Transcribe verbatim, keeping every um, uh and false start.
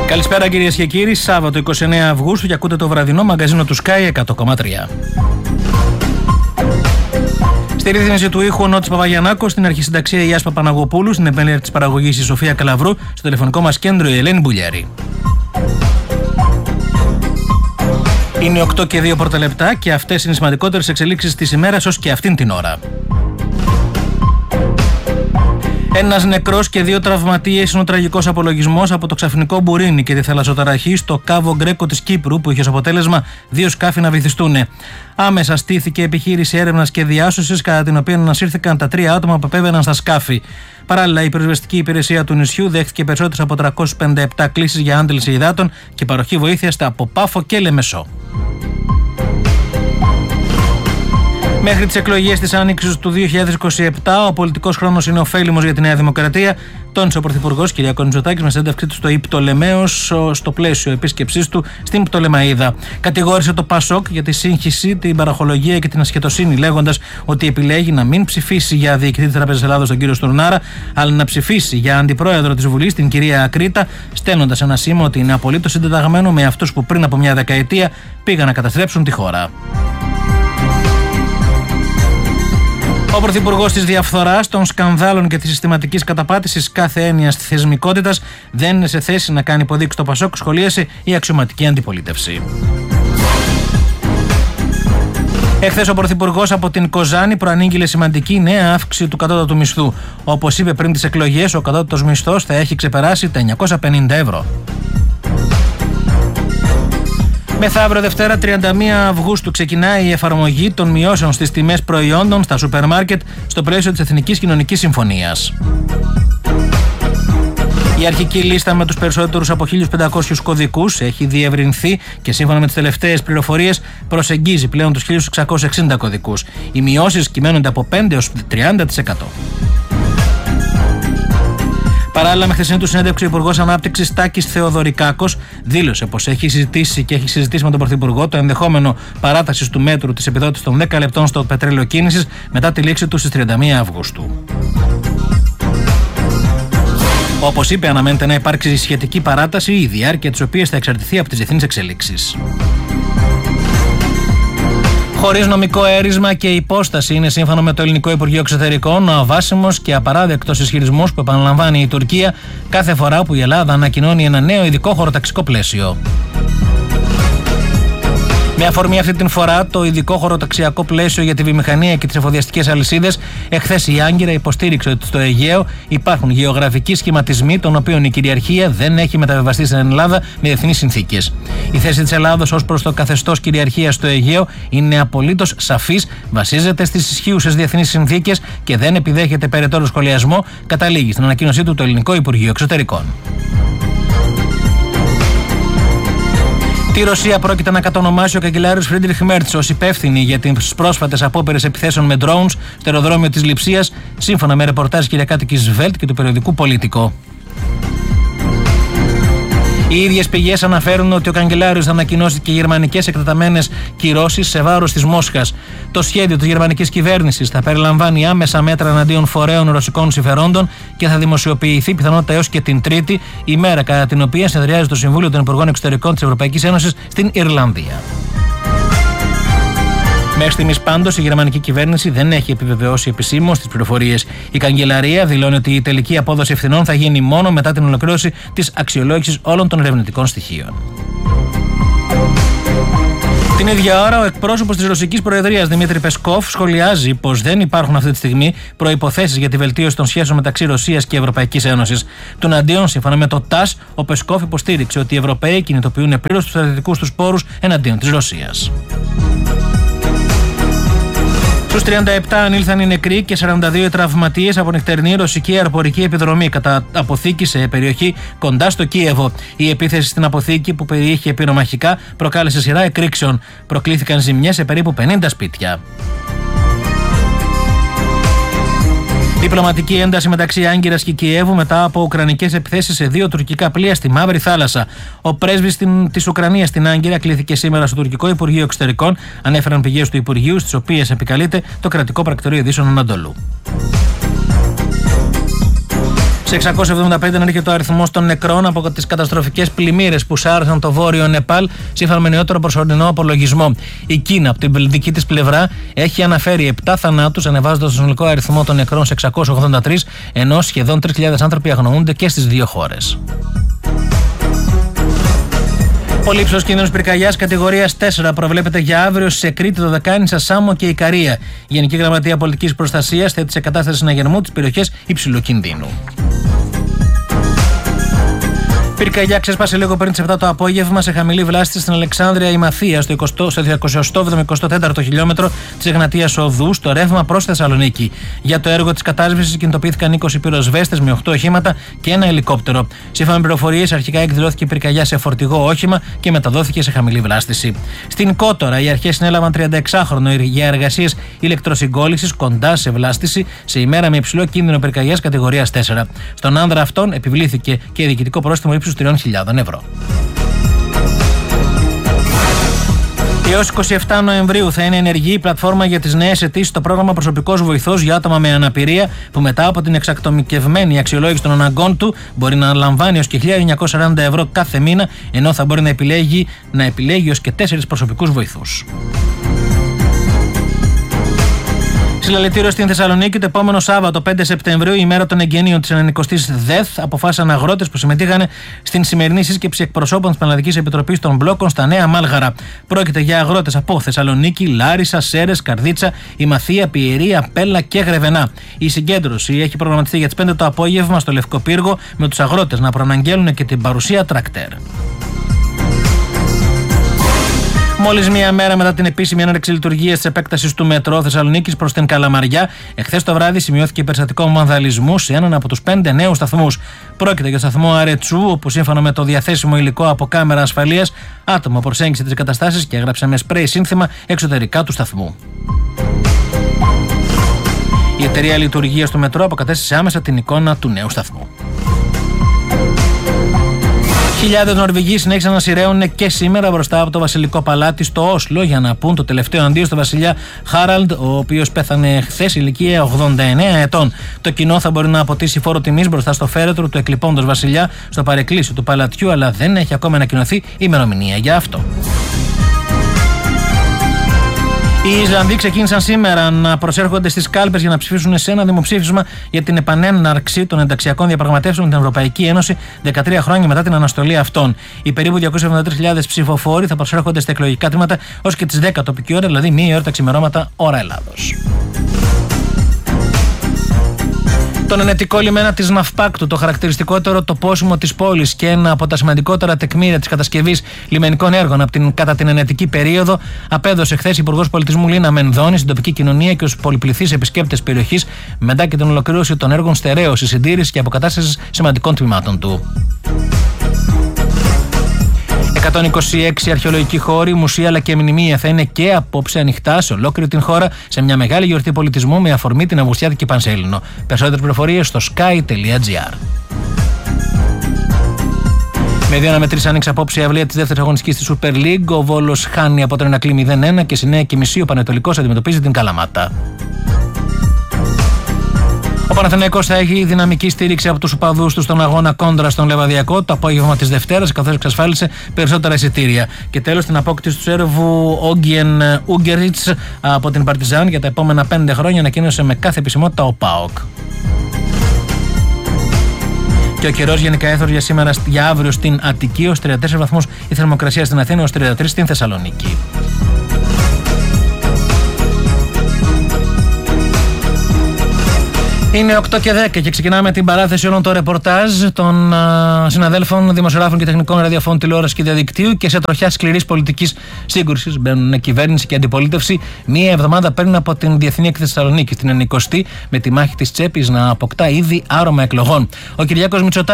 Καλησπέρα κυρίες και κύριοι, Σάββατο είκοσι εννέα Αυγούστου και ακούτε το βραδινό μαγκαζίνο του Sky εκατό κόμμα τρία. Στη ρύθμιση του ήχου ο Νότης Παπαγιαννάκος, στην αρχισυνταξία η Άσπα Παναγοπούλου, στην επιμέλεια της παραγωγής η Σοφία Καλαβρού, στο τηλεφωνικό μας κέντρο η Ελένη Μπουλιέρη. Είναι οκτώ και δύο πρώτα λεπτά και αυτές είναι οι σημαντικότερες εξελίξεις της ημέρας ως και αυτήν την ώρα. Ένας νεκρός και δύο τραυματίες είναι ο τραγικός απολογισμός από το ξαφνικό μπουρίνι και τη θαλασσοταραχή στο Κάβο Γκρέκο της Κύπρου, που είχε ως αποτέλεσμα δύο σκάφη να βυθιστούν. Άμεσα στήθηκε επιχείρηση έρευνας και διάσωσης, κατά την οποία ανασύρθηκαν τα τρία άτομα που επέβαιναν στα σκάφη. Παράλληλα, η πυροσβεστική υπηρεσία του νησιού δέχτηκε περισσότερες από τριακόσιες πενήντα επτά κλήσεις για άντληση υδάτων και παροχή βοήθειας από Πάφο και Λεμεσό. Μέχρι τις εκλογές της Άνοιξης του δύο χιλιάδες είκοσι επτά, ο πολιτικός χρόνος είναι ωφέλιμος για τη Νέα Δημοκρατία, τόνισε ο Πρωθυπουργός κ. Μητσοτάκης με συνέντευξή του στο Ιπτολεμαίος στο πλαίσιο επίσκεψής του στην Πτολεμαΐδα. Κατηγόρησε το ΠΑΣΟΚ για τη σύγχυση, την παραχολογία και την ασχετοσύνη, λέγοντας ότι επιλέγει να μην ψηφίσει για διοικητή της Τράπεζας Ελλάδος τον κύριο Στουρνάρα, αλλά να ψηφίσει για αντιπρόεδρο της Βουλής την κυρία Ακρίτα, στέλνοντας ένα σήμα ότι είναι απολύτως συντεταγμένο με αυτούς που πριν από μια δεκαετία πήγαν να καταστρέψουν τη χώρα. Ο Πρωθυπουργός της διαφθοράς, των σκανδάλων και της συστηματικής καταπάτησης κάθε έννοιας θεσμικότητας δεν είναι σε θέση να κάνει υποδείξει στο ΠΑΣΟΚ, σχολίασε η αξιωματική αντιπολίτευση. Εχθές ο Πρωθυπουργός από την Κοζάνη προανήγγειλε σημαντική νέα αύξηση του κατώτατου μισθού. Όπως είπε πριν τις εκλογές, ο κατώτατος μισθός θα έχει ξεπεράσει τα εννιακόσια πενήντα ευρώ. Μεθαύριο Δευτέρα τριάντα μία Αυγούστου ξεκινάει η εφαρμογή των μειώσεων στις τιμές προϊόντων στα σούπερ μάρκετ στο πλαίσιο της Εθνικής Κοινωνικής Συμφωνίας. Η αρχική λίστα με τους περισσότερους από χίλιους πεντακόσιους κωδικούς έχει διευρυνθεί και σύμφωνα με τις τελευταίες πληροφορίες προσεγγίζει πλέον τους χίλιους εξακόσιους εξήντα κωδικούς. Οι μειώσεις κυμαίνονται από πέντε έως τριάντα τοις εκατό. Παράλληλα, με χθεσινή του συνέντευξη, ο Υπουργός Ανάπτυξης Τάκης Θεοδωρικάκος δήλωσε πως έχει συζητήσει και έχει συζητήσει με τον Πρωθυπουργό το ενδεχόμενο παράτασης του μέτρου της επιδότησης των δέκα λεπτών στο πετρέλαιο κίνησης μετά τη λήξη του στις τριάντα μία Αυγούστου. Όπως είπε, αναμένεται να υπάρξει σχετική παράταση, η διάρκεια της οποίας θα εξαρτηθεί από τις διεθνείς εξελίξεις. Χωρίς νομικό έρισμα και υπόσταση είναι, σύμφωνα με το Ελληνικό Υπουργείο Εξωτερικών, ο αβάσιμος και απαράδεκτος ισχυρισμός που επαναλαμβάνει η Τουρκία κάθε φορά που η Ελλάδα ανακοινώνει ένα νέο ειδικό χωροταξικό πλαίσιο. Με αφορμή αυτή την φορά το ειδικό χωροταξιακό πλαίσιο για τη βιομηχανία και τις εφοδιαστικές αλυσίδες, εχθές η Άγκυρα υποστήριξε ότι στο Αιγαίο υπάρχουν γεωγραφικοί σχηματισμοί των οποίων η κυριαρχία δεν έχει μεταβιβαστεί στην Ελλάδα με διεθνείς συνθήκες. Η θέση της Ελλάδος ως προς το καθεστώς κυριαρχίας στο Αιγαίο είναι απολύτως σαφής, βασίζεται στις ισχύουσες διεθνείς συνθήκες και δεν επιδέχεται περαιτέρω σχολιασμό, καταλήγει στην ανακοίνωσή του το Ελληνικό Υπουργείο Εξωτερικών. Τη Ρωσία πρόκειται να κατονομάσει ο καγκελάριος Φρίντριχ Μέρτς ως υπεύθυνη για τις πρόσφατες απόπειρες επιθέσεων με drones στο αεροδρόμιο της Λειψίας, σύμφωνα με ρεπορτάζ κυριακάτικης Βέλτ και του περιοδικού Πολίτικο. Οι ίδιες πηγές αναφέρουν ότι ο καγκελάριος θα ανακοινώσει και γερμανικές εκτεταμένες κυρώσεις σε βάρος της Μόσχας. Το σχέδιο της γερμανικής κυβέρνησης θα περιλαμβάνει άμεσα μέτρα εναντίον φορέων ρωσικών συμφερόντων και θα δημοσιοποιηθεί πιθανότητα έως και την Τρίτη, ημέρα κατά την οποία συνεδριάζει το Συμβούλιο των Υπουργών Εξωτερικών της Ευρωπαϊκής Ένωσης στην Ιρλανδία. Μέχρι στιγμής πάντως η γερμανική κυβέρνηση δεν έχει επιβεβαιώσει επισήμως τις πληροφορίες. Η καγκελαρία δηλώνει ότι η τελική απόδοση ευθυνών θα γίνει μόνο μετά την ολοκλήρωση της αξιολόγησης όλων των ερευνητικών στοιχείων. Την ίδια ώρα, ο εκπρόσωπος της Ρωσικής Προεδρίας Δημήτρη Πεσκόφ σχολιάζει πως δεν υπάρχουν αυτή τη στιγμή προϋποθέσεις για τη βελτίωση των σχέσεων μεταξύ Ρωσίας και Ευρωπαϊκής Ένωσης. Τουναντίον, σύμφωνα με το ΤΑΣ, ο Πεσκόφ υποστήριξε ότι οι Ευρωπαίοι κινητοποιούν πλήρως τους στρατιωτικούς τους πόρους εναντίον της Ρωσίας. Στους τριάντα επτά ανήλθαν οι νεκροί και σαράντα δύο οι τραυματίες από νυχτερινή ρωσική αεροπορική επιδρομή κατά αποθήκη σε περιοχή κοντά στο Κίεβο. Η επίθεση στην αποθήκη, που περιείχε πυρομαχικά, προκάλεσε σειρά εκρήξεων. Προκλήθηκαν ζημιές σε περίπου πενήντα σπίτια. Διπλωματική ένταση μεταξύ Άγκυρας και Κιέβου μετά από ουκρανικές επιθέσεις σε δύο τουρκικά πλοία στη Μαύρη Θάλασσα. Ο πρέσβης της Ουκρανίας στην Άγκυρα κλήθηκε σήμερα στο τουρκικό Υπουργείο Εξωτερικών, ανέφεραν πηγές του Υπουργείου, στις οποίες επικαλείται το κρατικό πρακτορείο ειδήσεων Ανατολού. Σε εξακόσια εβδομήντα πέντε ανέρχεται ο αριθμός των νεκρών από τις καταστροφικές πλημμύρες που σάρωσαν το βόρειο Νεπάλ, σύμφωνα με νεότερο προσωρινό απολογισμό. Η Κίνα, από την δική της πλευρά, έχει αναφέρει επτά θανάτους, ανεβάζοντας το συνολικό αριθμό των νεκρών σε εξακόσια ογδόντα τρία, ενώ σχεδόν τρεις χιλιάδες άνθρωποι αγνοούνται και στις δύο χώρες. Πολύ υψηλός κίνδυνος πυρκαγιάς κατηγορίας τέσσερα προβλέπεται για αύριο σε Κρήτη, Δωδεκάνησα, Σάμο και Ικαρία. Η Γενική Γραμματεία Πολιτικής Προστασίας θέτει σε κατάσταση συναγερμού τις περιοχές υψηλού κινδύνου. Πυρκαγιά ξέσπασε λίγο πριν τις επτά το απόγευμα σε χαμηλή βλάστηση στην Αλεξάνδρεια η Μαθία, στο εικοστό έβδομο εικοστό τέταρτο χιλιόμετρο της Εγνατίας Οδού, στο ρεύμα προς Θεσσαλονίκη. Για το έργο της κατάσβεσης κινητοποιήθηκαν είκοσι πυροσβέστες με οκτώ οχήματα και ένα ελικόπτερο. Σύμφωνα με πληροφορίες, αρχικά εκδηλώθηκε πυρκαγιά σε φορτηγό όχημα και μεταδόθηκε σε χαμηλή βλάστηση. Στην Κότορα, οι αρχές συνέλαβαν τριανταεξάχρονο για εργασίες ηλεκτροσυγκόλλησης κοντά σε βλάστηση σε ημέρα με υψηλό κίνδυνο πυρκαγιάς κατηγορίας τέσσερα. Στον άνδρα αυτόν επιβλήθηκε και διοικητικό πρόστιμο ύψους τριών χιλιάδων ευρώ. Έως εικοστή εβδόμη Νοεμβρίου θα είναι ενεργή η πλατφόρμα για τις νέες αιτήσεις στο πρόγραμμα Προσωπικός Βοηθός για άτομα με αναπηρία, που μετά από την εξατομικευμένη αξιολόγηση των αναγκών του μπορεί να λαμβάνει ως και χίλια εννιακόσια σαράντα ευρώ κάθε μήνα, ενώ θα μπορεί να επιλέγει, να επιλέγει ως και τέσσερις προσωπικούς βοηθούς. Συλλαλητήριο στην Θεσσαλονίκη το επόμενο Σάββατο, πέντε Σεπτεμβρίου, η μέρα των εγγενείων της ενενηκοστής ΔΕΘ, αποφάσισαν αγρότες που συμμετείχαν στην σημερινή σύσκεψη εκπροσώπων της Πανελλαδικής Επιτροπής των Μπλόκων στα Νέα Μάλγαρα. Πρόκειται για αγρότες από Θεσσαλονίκη, Λάρισα, Σέρρες, Καρδίτσα, Ημαθία, Πιερία, Πέλα και Γρεβενά. Η συγκέντρωση έχει προγραμματιστεί για τις πέντε το απόγευμα στο Λευκό Πύργο, με τους αγρότες να προαναγγέλουν και την παρουσία τρακτέρ. Μόλις μία μέρα μετά την επίσημη έναρξη λειτουργίας της επέκτασης του μετρό Θεσσαλονίκης προς την Καλαμαριά, εχθές το βράδυ σημειώθηκε περιστατικό βανδαλισμού σε έναν από τους πέντε νέους σταθμούς. Πρόκειται για το σταθμό Αρετσού, όπου σύμφωνα με το διαθέσιμο υλικό από κάμερα ασφαλείας, άτομο προσέγγισε τις εγκαταστάσεις και έγραψε με σπρέι σύνθημα εξωτερικά του σταθμού. Η εταιρεία λειτουργίας του μετρό αποκατέστησε άμεσα την εικόνα του νέου σταθμού. Χιλιάδες Νορβηγοί συνέχισαν να σειραίουν και σήμερα μπροστά από το Βασιλικό Παλάτι στο Όσλο για να πούν το τελευταίο αντίο στο βασιλιά Χάραλντ, ο οποίος πέθανε χθες ηλικία ογδόντα εννέα ετών. Το κοινό θα μπορεί να αποτίσει φόρο τιμής μπροστά στο φέρετρο του εκλειπώντος βασιλιά στο παρεκκλήσιο του παλατιού, αλλά δεν έχει ακόμα ανακοινωθεί ημερομηνία για αυτό. Οι Ισλανδοί ξεκίνησαν σήμερα να προσέρχονται στις κάλπες για να ψηφίσουν σε ένα δημοψήφισμα για την επανέναρξη των ενταξιακών διαπραγματεύσεων με την Ευρωπαϊκή Ένωση δεκατρία χρόνια μετά την αναστολή αυτών. Οι περίπου διακόσιες εβδομήντα τρεις χιλιάδες ψηφοφόροι θα προσέρχονται στα εκλογικά τμήματα ως και τις δέκα τοπική ώρα, δηλαδή μία ώρα τα ξημερώματα ώρα Ελλάδος. Τον ενετικό λιμένα της Ναυπάκτου, το χαρακτηριστικότερο τοπόσιμο της πόλης και ένα από τα σημαντικότερα τεκμήρια της κατασκευής λιμενικών έργων από την, κατά την ενετική περίοδο, απέδωσε χθες η Υπουργός Πολιτισμού Λίνα Μενδώνη στην τοπική κοινωνία και στους πολυπληθείς επισκέπτες περιοχής, μετά και την ολοκλήρωση των έργων στερέωσης, συντήρησης και αποκατάστασης σημαντικών τμήματων του. εκατόν είκοσι έξι αρχαιολογικοί χώροι, μουσεία αλλά και μνημεία θα είναι και απόψε ανοιχτά σε ολόκληρη την χώρα σε μια μεγάλη γιορτή πολιτισμού με αφορμή την Αυγουστιάτικη Πανσέλινο. Περισσότερες πληροφορίες στο sky τελεία gr. Με δύο ένα με τρεις άνοιξε απόψε η αυλία της δεύτερης αγωνιστικής της Super League. Ο Βόλος χάνει από το Ηρακλή μηδέν ένα και στη νέα και μισή ο Πανετολικός αντιμετωπίζει την Καλαμάτα. Ο Παναθηναϊκός θα έχει δυναμική στήριξη από τους οπαδούς του στον αγώνα κόντρα στον Λεβαδιακό το απόγευμα της Δευτέρας, καθώς εξασφάλισε περισσότερα εισιτήρια. Και τέλος την απόκτηση του Σέρβου Όγκιεν Ούγκεριτς από την Παρτιζάν για τα επόμενα πέντε χρόνια, ανακοίνωσε με κάθε επισημότητα ο ΠΑΟΚ. Και ο καιρός γενικά έθωρε για σήμερα, για αύριο στην Αττική, ως τριάντα τέσσερις βαθμούς η θερμοκρασία στην Αθήνα, ως τριάντα τρεις στην Θεσσαλονίκη. Είναι οκτώ και δέκα και ξεκινάμε την παράθεση όλων των ρεπορτάζ των α, συναδέλφων, δημοσιογράφων και τεχνικών ραδιοφώνων, τηλεόρασης και διαδικτύου και σε τροχιά σκληρής πολιτικής σύγκρουσης. Μπαίνουν κυβέρνηση και αντιπολίτευση μία εβδομάδα πριν από την Διεθνή Έκθεση Θεσσαλονίκη, την ενενηκοστή, με τη μάχη της τσέπης να αποκτά ήδη άρωμα εκλογών. Ο Κυριάκος Μητσοτάκης